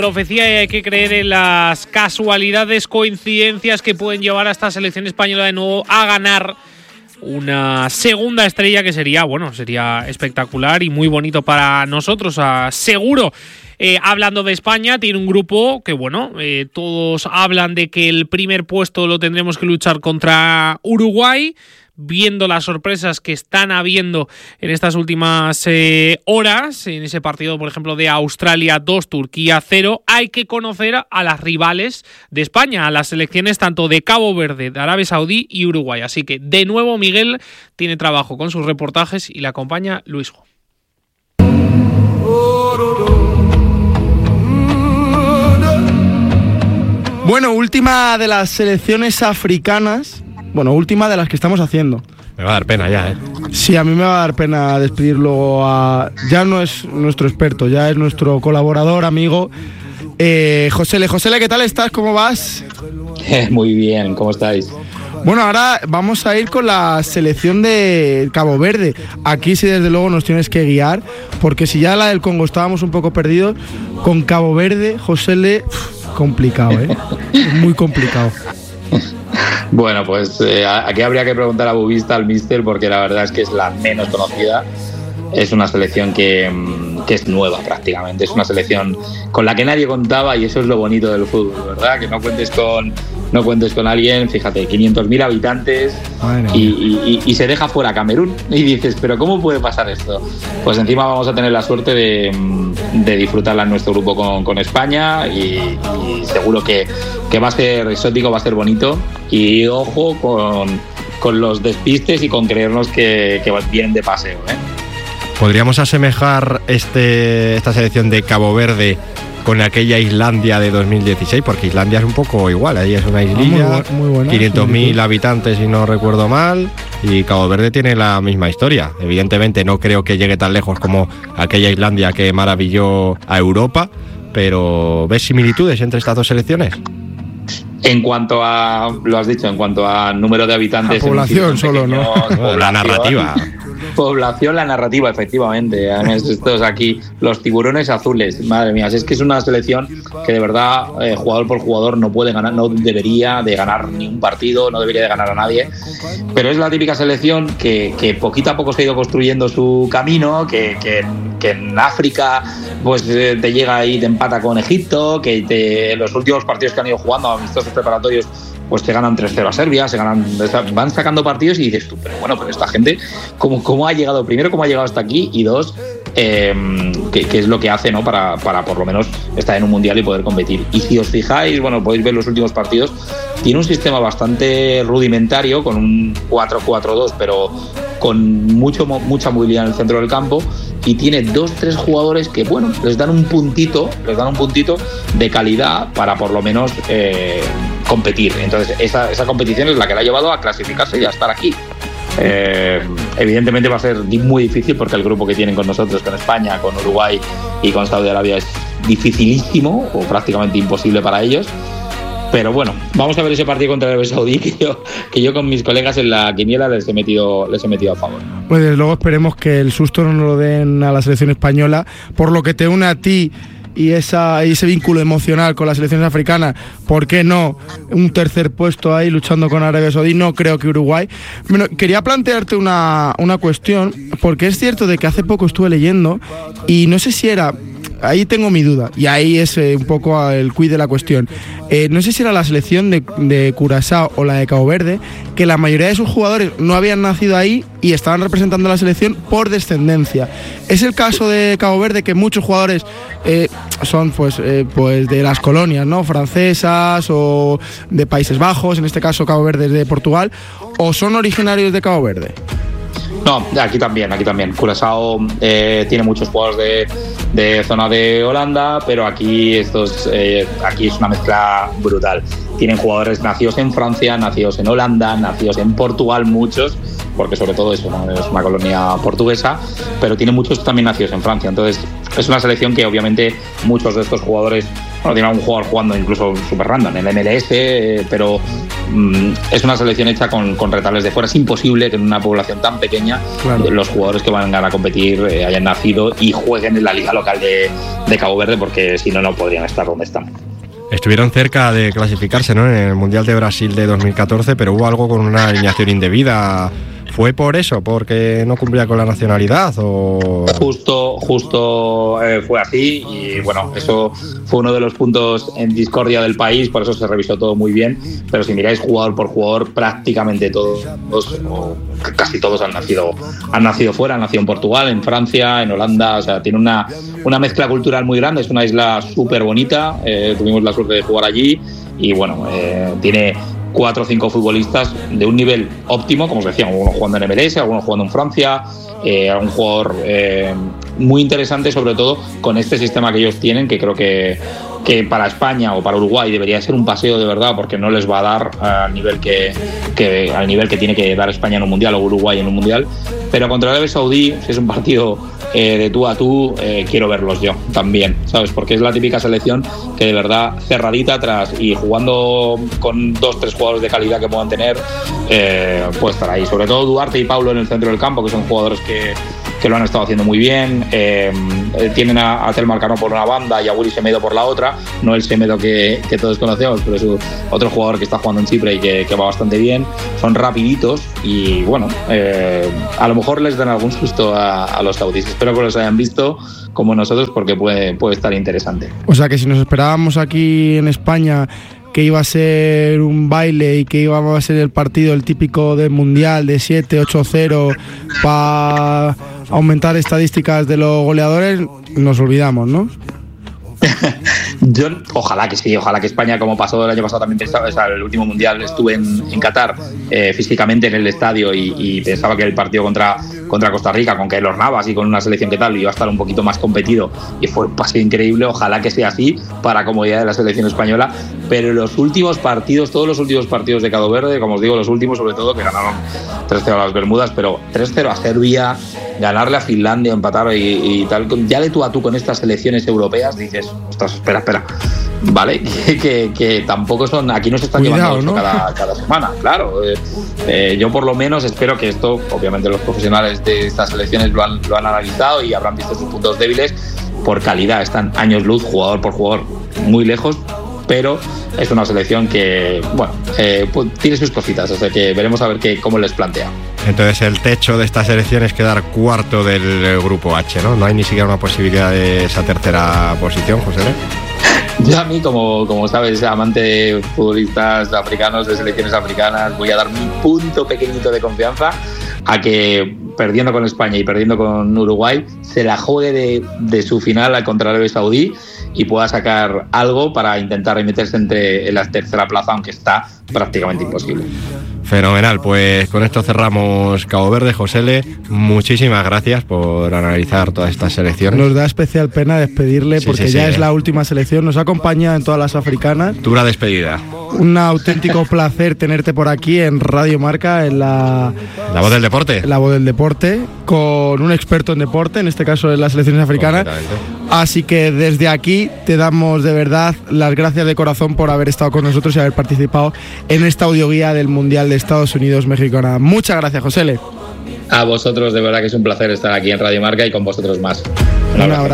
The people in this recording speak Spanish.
Profecía, y hay que creer en las casualidades, coincidencias que pueden llevar a esta selección española de nuevo a ganar una segunda estrella que sería espectacular y muy bonito para nosotros, seguro. Hablando de España, tiene un grupo que, todos hablan de que el primer puesto lo tendremos que luchar contra Uruguay. Viendo las sorpresas que están habiendo en estas últimas horas, en ese partido, por ejemplo, de Australia 2, Turquía 0, hay que conocer a las rivales de España, a las selecciones tanto de Cabo Verde, de Arabia Saudí y Uruguay. Así que, de nuevo, Miguel tiene trabajo con sus reportajes y le acompaña Luisjo. Bueno, última de las selecciones africanas. Bueno, última de las que estamos haciendo. Me va a dar pena ya, ¿eh? Sí, a mí me va a dar pena despedirlo a... Ya no es nuestro experto, ya es nuestro colaborador, amigo, Josele. Josele, ¿qué tal estás? ¿Cómo vas? Muy bien, ¿cómo estáis? Bueno, ahora vamos a ir con la selección de Cabo Verde. Aquí sí, desde luego, nos tienes que guiar, porque si ya la del Congo estábamos un poco perdidos, con Cabo Verde, Josele, complicado, ¿eh? Muy complicado. Bueno, pues aquí habría que preguntar a Bubista, al míster, porque la verdad es que es la menos conocida. Es una selección que es nueva prácticamente. Es una selección con la que nadie contaba, y eso es lo bonito del fútbol, ¿verdad? Que no cuentes con alguien, fíjate, 500.000 habitantes y se deja fuera Camerún. Y dices, ¿pero cómo puede pasar esto? Pues encima vamos a tener la suerte de disfrutarla en nuestro grupo con España, y seguro que va a ser exótico, va a ser bonito. Y ojo con los despistes y con creernos que vienen de paseo, ¿eh? ¿Podríamos asemejar esta selección de Cabo Verde con aquella Islandia de 2016? Porque Islandia es un poco igual, ahí es una islilla, muy buena, 500.000 habitantes si no recuerdo mal, y Cabo Verde tiene la misma historia. Evidentemente no creo que llegue tan lejos como aquella Islandia que maravilló a Europa, pero ¿ves similitudes entre estas dos selecciones? En cuanto a, lo has dicho, en cuanto a número de habitantes... La población solo, ¿no? La narrativa. Población, la narrativa, efectivamente. Además, estos aquí, los tiburones azules. Madre mía, es que es una selección que de verdad, jugador por jugador, no puede ganar, no debería de ganar ni un partido, no debería de ganar a nadie. Pero es la típica selección que poquito a poco se ha ido construyendo su camino, que en África pues te llega y te empata con Egipto, que los últimos partidos que han ido jugando, amistosos preparatorios, pues te ganan 3-0 a Serbia, van sacando partidos y dices tú, pero esta gente, ¿cómo ha llegado? Primero, ¿cómo ha llegado hasta aquí? Y dos, ¿qué es lo que hace, ¿no? para por lo menos estar en un mundial y poder competir. Y si os fijáis, podéis ver los últimos partidos, tiene un sistema bastante rudimentario, con un 4-4-2, pero con mucha movilidad en el centro del campo, y tiene 2-3 jugadores que, les dan un puntito de calidad para por lo menos competir. Entonces esa competición es la que la ha llevado a clasificarse y a estar aquí. Evidentemente va a ser muy difícil, porque el grupo que tienen con nosotros, con España, con Uruguay y con Saudi Arabia, es dificilísimo o prácticamente imposible para ellos. Pero bueno, vamos a ver ese partido contra Arabia Saudí, que yo con mis colegas en la quiniela les he metido a favor. Pues desde luego esperemos que el susto no nos lo den a la selección española, por lo que te une a ti y ese vínculo emocional con las selecciones africanas. ¿Por qué no un tercer puesto ahí luchando con Arabia Saudí? No creo que Uruguay. Bueno, quería plantearte una cuestión, porque es cierto de que hace poco estuve leyendo y no sé si era... Ahí tengo mi duda, y ahí es un poco el quid de la cuestión. No sé si era la selección de Curazao o la de Cabo Verde, que la mayoría de sus jugadores no habían nacido ahí y estaban representando a la selección por descendencia. Es el caso de Cabo Verde, que muchos jugadores son pues de las colonias, ¿no? Francesas o de Países Bajos, en este caso Cabo Verde es de Portugal, o son originarios de Cabo Verde. No, aquí también. Curazao tiene muchos jugadores de zona de Holanda, pero aquí es una mezcla brutal. Tienen jugadores nacidos en Francia, nacidos en Holanda, nacidos en Portugal, muchos, porque sobre todo eso, ¿no? Es una colonia portuguesa, pero tiene muchos también nacidos en Francia. Entonces es una selección que obviamente muchos de estos jugadores bueno, tiene algún jugador jugando incluso super random en el MLS, pero es una selección hecha con retales de fuera. Es imposible que en una población tan pequeña los jugadores que van a competir hayan nacido y jueguen en la liga local de Cabo Verde, porque si no, no podrían estar donde están. Estuvieron cerca de clasificarse, ¿no?, en el Mundial de Brasil de 2014, pero hubo algo con una alineación indebida. ¿Fue por eso? ¿Porque no cumplía con la nacionalidad? ¿O? Justo fue así, y bueno, eso fue uno de los puntos en discordia del país, por eso se revisó todo muy bien, pero si miráis jugador por jugador, prácticamente todos, o casi todos han nacido fuera, han nacido en Portugal, en Francia, en Holanda, o sea, tiene una mezcla cultural muy grande, es una isla súper bonita, tuvimos la suerte de jugar allí, y bueno, tiene 4 o 5 futbolistas de un nivel óptimo, como os decía, algunos jugando en MLS, algunos jugando en Francia, un jugador muy interesante, sobre todo con este sistema que ellos tienen, que creo que para España o para Uruguay debería ser un paseo de verdad, porque no les va a dar al nivel que tiene que dar España en un mundial o Uruguay en un mundial, pero contra Arabia Saudí, si es un partido de tú a tú, quiero verlos yo también, ¿sabes? Porque es la típica selección que de verdad cerradita atrás y jugando con 2-3 jugadores de calidad que puedan tener, puede estar ahí, sobre todo Duarte y Paulo en el centro del campo, que son jugadores que lo han estado haciendo muy bien. Tienen a Telmar Cano por una banda y a Willy Semedo por la otra, no el Semedo que todos conocemos, pero es otro jugador que está jugando en Chipre y que va bastante bien. Son rapiditos y bueno, a lo mejor les dan algún susto a los saudíes. Espero que los hayan visto como nosotros, porque puede estar interesante. O sea que si nos esperábamos aquí en España que iba a ser un baile y que iba a ser el partido el típico del Mundial de 7-8-0 para aumentar estadísticas de los goleadores, nos olvidamos, ¿no? Yo ojalá que sí, ojalá que España, como pasó el año pasado, también pensaba, o sea, el último mundial estuve en Qatar físicamente en el estadio y pensaba que el partido contra Costa Rica, con Keylor Navas y con una selección que tal, iba a estar un poquito más competido, y fue un paseo increíble. Ojalá que sea así para comodidad de la selección española, pero los últimos partidos, todos los últimos partidos de Cabo Verde, como os digo, los últimos sobre todo, que ganaron 3-0 a las Bermudas, pero 3-0 a Serbia, ganarle a Finlandia, empatar y tal, ya de tú a tú con estas selecciones europeas, dices, ostras, espera, vale, que tampoco son, aquí no se están llevando 8, ¿no?, cada semana, claro. Yo por lo menos espero que esto, obviamente los profesionales de estas selecciones lo han analizado y habrán visto sus puntos débiles. Por calidad están años luz, jugador por jugador, muy lejos, pero es una selección que, bueno, pues tiene sus cositas, o sea que veremos a ver cómo les plantea. Entonces el techo de esta selección es quedar cuarto del grupo H, ¿no? No hay ni siquiera una posibilidad de esa tercera posición, José. Yo, a mí, como sabes, amante de futbolistas africanos, de selecciones africanas, voy a dar mi punto pequeñito de confianza a que, perdiendo con España y perdiendo con Uruguay, se la juegue de su final contra Arabia Saudí y pueda sacar algo para intentar meterse en la tercera plaza, aunque está prácticamente imposible. Fenomenal, pues con esto cerramos Cabo Verde. Josele, muchísimas gracias por analizar todas estas selecciones. Nos da especial pena despedirle, porque ya es la última selección, nos ha acompañado en todas las africanas. Dura despedida. Un auténtico placer tenerte por aquí en Radio Marca, en la Voz del Deporte. La Voz del Deporte, con un experto en deporte, en este caso en las selecciones africanas. Así que desde aquí te damos de verdad las gracias de corazón por haber estado con nosotros y haber participado en esta audioguía del Mundial de Estados Unidos, México. Muchas gracias, Josele. A vosotros, de verdad que es un placer estar aquí en Radio Marca y con vosotros más. Un abrazo.